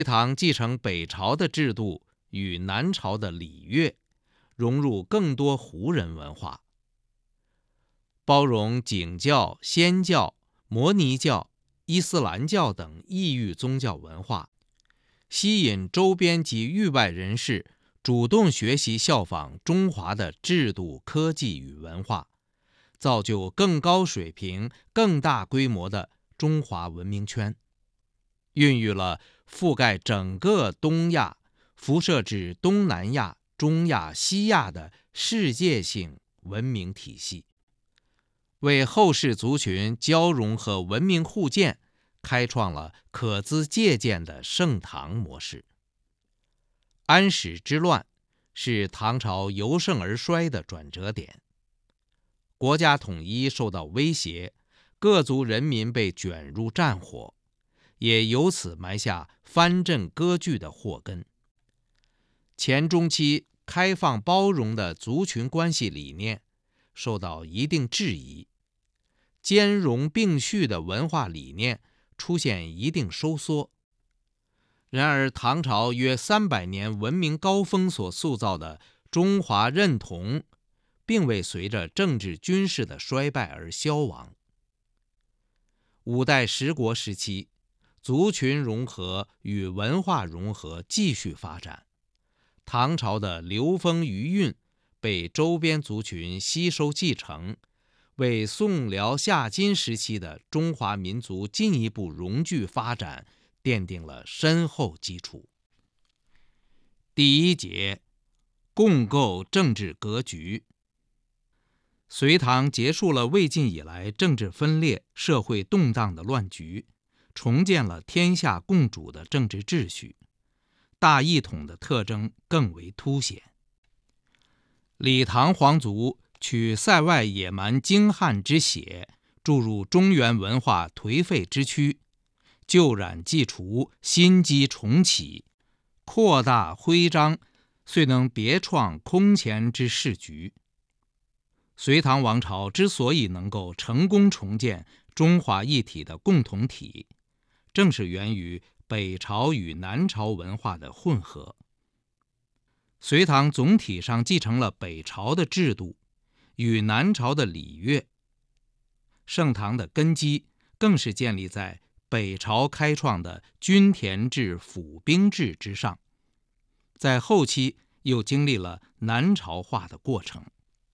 隋唐继承北朝的制度与南朝的礼乐，融入更多胡人文化，包容景教、祆教、摩尼教、伊斯兰教等异域宗教文化，吸引周边及域外人士主动学习效仿中华的制度、科技与文化，造就更高水平、更大规模的中华文明圈，孕育了覆盖整个东亚、辐射至东南亚、中亚、西亚的世界性文明体系，为后世族群交融和文明互鉴开创了可资借鉴的盛唐模式。安史之乱是唐朝由盛而衰的转折点，国家统一受到威胁，各族人民被卷入战火，也由此埋下藩镇割据的祸根。前中期开放包容的族群关系理念受到一定质疑，兼容并蓄的文化理念出现一定收缩。然而，唐朝约300年文明高峰所塑造的中华认同，并未随着政治军事的衰败而消亡。五代十国时期，族群融合与文化融合继续发展，唐朝的流风余韵被周边族群吸收继承，为宋辽夏金时期的中华民族进一步融聚发展奠定了深厚基础。第一节，共构政治格局。隋唐结束了魏晋以来政治分裂、社会动荡的乱局，重建了天下共主的政治秩序，大一统的特征更为凸显。李唐皇族取塞外野蛮精悍之血，注入中原文化颓废之躯，旧染既除，新机重启，扩大徽章，遂能别创空前之世局。隋唐王朝之所以能够成功重建中华一体的共同体，正是源于北朝与南朝文化的混合。隋唐总体上继承了北朝的制度与南朝的礼乐，盛唐的根基更是建立在北朝开创的均田制、府兵制之上，在后期又经历了南朝化的过程。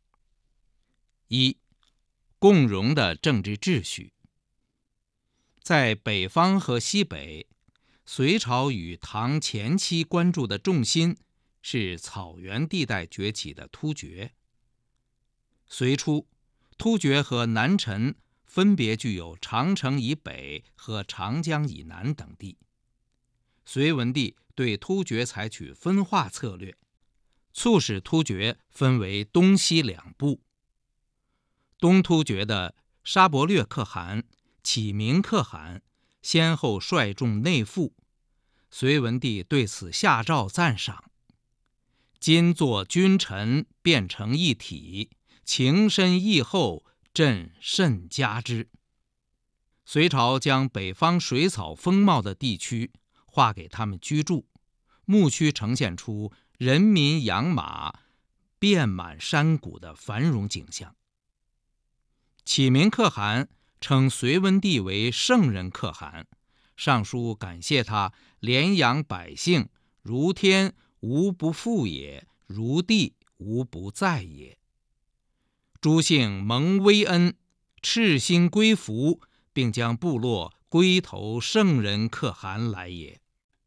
一、共荣的政治秩序。在北方和西北，隋朝与唐前期关注的重心是草原地带崛起的突厥。隋初，突厥和南陈分别具有长城以北和长江以南等地。隋文帝对突厥采取分化策略，促使突厥分为东西两部。东突厥的沙伯略可汗、启明可汗先后率众内附，隋文帝对此下诏赞赏：今作君臣变成一体，情深义厚，朕甚嘉之。隋朝将北方水草丰茂的地区划给他们居住，牧区呈现出人民养马、遍满山谷的繁荣景象。启明可汗称隋文帝为圣人可汗，上书感谢他怜养百姓，如天无不复也，如地无不在也。诸姓蒙威恩，赤心归服，并将部落归投圣人可汗来也。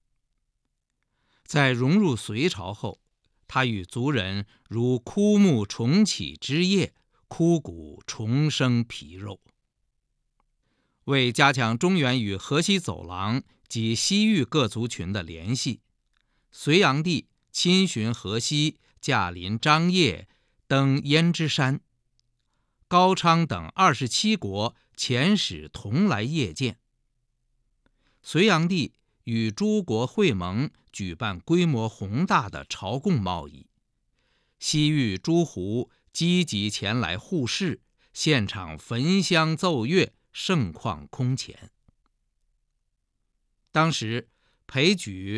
在融入隋朝后，他与族人如枯木重启枝叶，枯骨重生皮肉。为加强中原与河西走廊及西域各族群的联系，隋炀帝亲巡河西，驾临张掖，登胭脂山，高昌等27国遣使同来谒见。隋炀帝与诸国会盟，举办规模宏大的朝贡贸易，西域诸胡积极前来互市，现场焚香奏乐，盛况空前。当时裴举